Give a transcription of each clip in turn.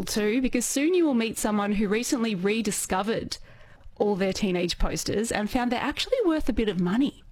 careful too, because soon you will meet someone who recently rediscovered all their teenage posters and found they're actually worth a bit of money.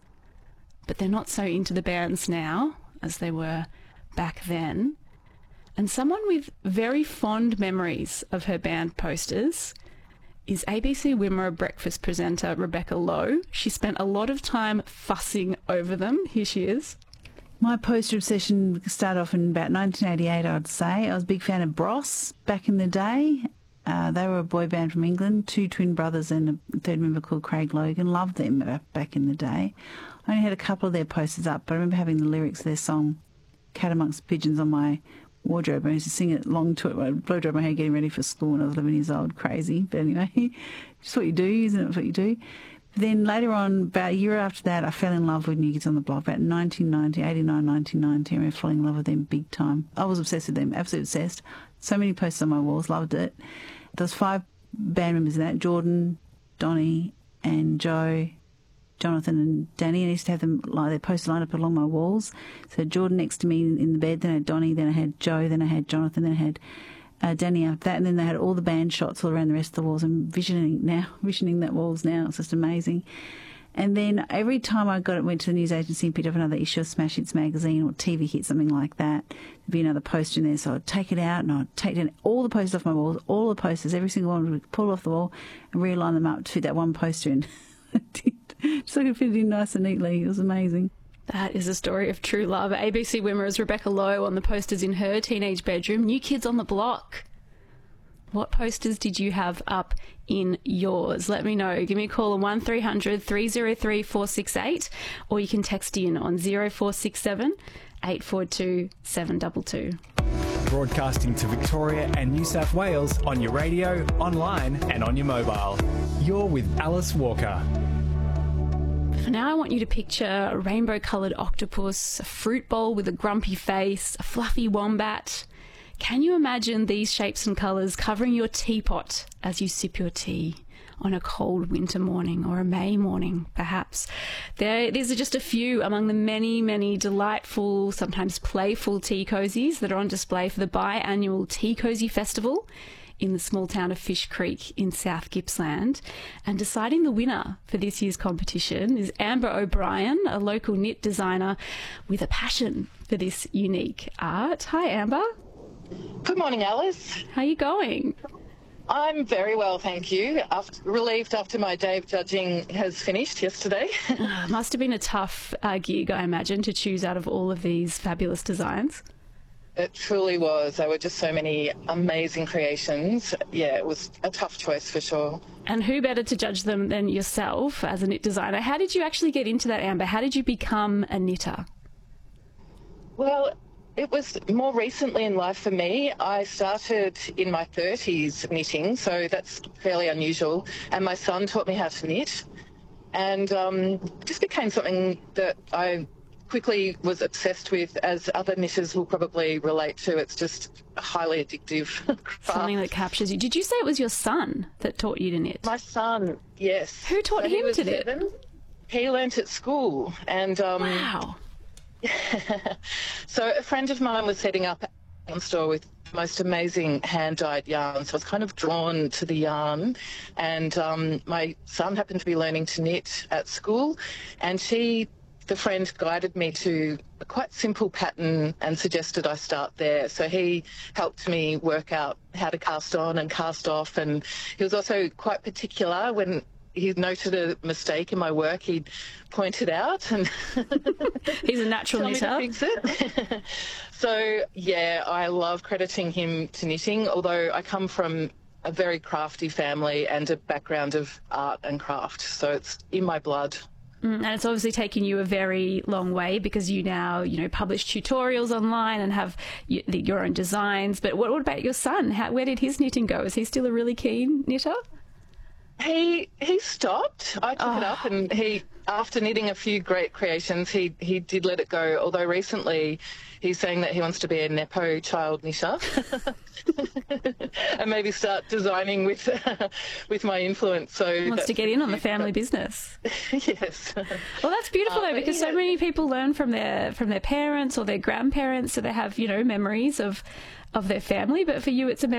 But they're not so into the bands now as they were back then. And someone with very fond memories of her band posters is ABC Wimmera breakfast presenter Rebecca Lowe. She spent a lot of time fussing over them. Here she is. My poster obsession started off in about 1988, I'd say. I was a big fan of Bros back in the day. They were a boy band from England, two twin brothers and a third member called Craig Logan. Loved them back in the day. I only had a couple of their posters up, but I remember having the lyrics of their song Cat Amongst Pigeons on my wardrobe. I used to sing it long to it. I'd blow dry my hair getting ready for school when I was 11 years old. Crazy. But anyway, just what you do, isn't it? What you do. Then later on, about a year after that, I fell in love with New Kids on the Block. About 1990, 89, 1990, I remember falling in love with them big time. I was obsessed with them, absolutely obsessed. So many posters on my walls, loved it. There was 5 band members in that, Jordan, Donnie and Joe, Jonathan and Danny. I used to have them like their posters lined up along my walls. So Jordan next to me in the bed, then I had Donnie, then I had Joe, then I had Jonathan, then I had Danny after that, and then they had all the band shots all around the rest of the walls. I'm visioning that walls now. It's just amazing. And then every time went to the news agency and picked up another issue of Smash Hits magazine or TV Hit, something like that, there'd be another poster in there. So I'd take it out and I'd take down all the posters off my walls, all the posters, every single one, would pull off the wall and realign them up to fit that one poster in. So I could fit it in nice and neatly. It was amazing. That is a story of true love. ABC Wimmera's Rebecca Lowe on the posters in her teenage bedroom. New Kids on the Block. What posters did you have up in yours? Let me know. Give me a call on 1300 303 468 or you can text in on 0467 842 722. Broadcasting to Victoria and New South Wales on your radio, online and on your mobile. You're with Alice Walker. For now, I want you to picture a rainbow-coloured octopus, a fruit bowl with a grumpy face, a fluffy wombat. Can you imagine these shapes and colours covering your teapot as you sip your tea on a cold winter morning or a May morning, perhaps? These are just a few among the many, many delightful, sometimes playful tea cozies that are on display for the biannual Tea Cozy Festival in the small town of Fish Creek in South Gippsland. And deciding the winner for this year's competition is Amber O'Brien, a local knit designer with a passion for this unique art. Hi, Amber. Good morning, Alice. How are you going? I'm very well, thank you. Relieved after my day of judging has finished yesterday. Must have been a tough gig, I imagine, to choose out of all of these fabulous designs. It truly was. There were just so many amazing creations. Yeah, it was a tough choice for sure. And who better to judge them than yourself as a knit designer? How did you actually get into that, Amber? How did you become a knitter? Well, it was more recently in life for me. I started in my 30s knitting, so that's fairly unusual. And my son taught me how to knit. And it just became something that I quickly was obsessed with, as other knitters will probably relate to. It's just a highly addictive craft. Something that captures you. Did you say it was your son that taught you to knit? My son, yes. Who taught him to knit? 7. He learnt at school. And wow. So a friend of mine was setting up a store with the most amazing hand-dyed yarn, so I was kind of drawn to the yarn. And my son happened to be learning to knit at school, and the friend guided me to a quite simple pattern and suggested I start there. So he helped me work out how to cast on and cast off, and he was also quite particular. When he noted a mistake in my work, he'd point it out, and he's a natural knitter. Tell me to fix it. So yeah, I love crediting him to knitting, although I come from a very crafty family and a background of art and craft, so it's in my blood. And it's obviously taken you a very long way, because you now, publish tutorials online and have your own designs. But what about your son? Where did his knitting go? Is he still a really keen knitter? He stopped. I took it up, and after knitting a few great creations, he did let it go. Although recently he's saying that he wants to be a Nepo child knitter and maybe start designing with my influence. So he wants to get in on the family business. Yes. Well, that's beautiful though, because so many people learn from their parents or their grandparents, so they have memories of their family. But for you, it's a memory